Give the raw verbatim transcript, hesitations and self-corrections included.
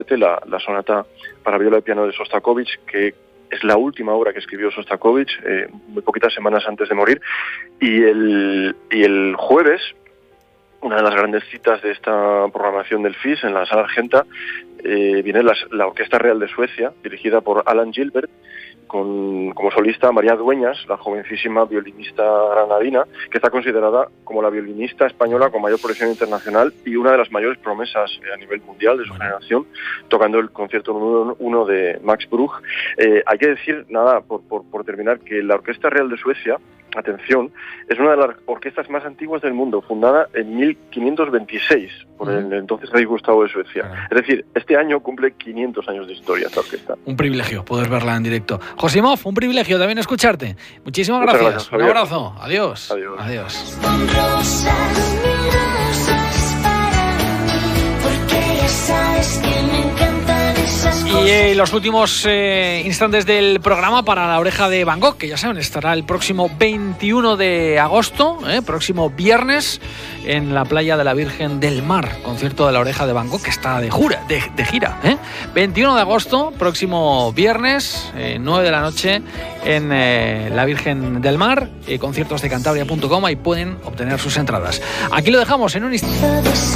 la, la sonata para viola y piano de Sostakovich, que es la última obra que escribió Sostakovich, eh, muy poquitas semanas antes de morir. Y el, y el jueves, una de las grandes citas de esta programación del F I S en la Sala Argenta, eh, viene la, la Orquesta Real de Suecia, dirigida por Alan Gilbert, con como solista María Dueñas, la jovencísima violinista granadina, que está considerada como la violinista española con mayor proyección internacional y una de las mayores promesas a nivel mundial de su bueno. generación, tocando el concierto número uno de Max Bruch. Eh, hay que decir, nada, por, por, por terminar, que la Orquesta Real de Suecia, atención, es una de las orquestas más antiguas del mundo, fundada en mil quinientos veintiséis por uh-huh. el entonces rey Gustavo de Suecia. Uh-huh. Es decir, este año cumple quinientos años de historia esta orquesta. Un privilegio poder verla en directo. Josimov, un privilegio también escucharte. Muchísimas gracias. gracias un abrazo. Adiós. Adiós. Adiós. Y eh, los últimos eh, instantes del programa para La Oreja de Van Gogh, que ya saben, estará el próximo veintiuno de agosto, eh, próximo viernes, en la playa de la Virgen del Mar, concierto de La Oreja de Van Gogh, que está de, jura, de, de gira. Eh. veintiuno de agosto, próximo viernes, eh, nueve de la noche, en eh, la Virgen del Mar, eh, conciertos de cantabria punto com, ahí pueden obtener sus entradas. Aquí lo dejamos en un instante.